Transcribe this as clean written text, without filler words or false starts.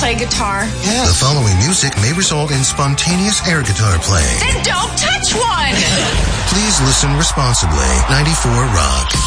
play guitar? Yeah. The following music may result in spontaneous air guitar playing. Then don't touch one! Please listen responsibly. 94 Rock.